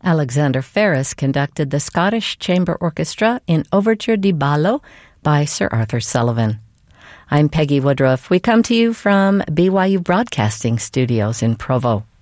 Alexander Ferris conducted the Scottish Chamber Orchestra in Overture di Ballo by Sir Arthur Sullivan. I'm Peggy Woodruff. We come to you from BYU Broadcasting Studios in Provo.